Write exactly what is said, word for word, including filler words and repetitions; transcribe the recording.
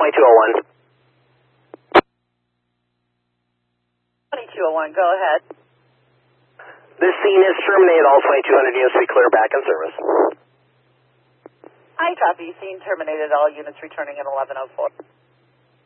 twenty-two oh one. twenty-two oh one, go ahead. This scene is terminated. All twenty-two hundred units be clear back in service. I copy. Scene terminated. All units returning at eleven oh four.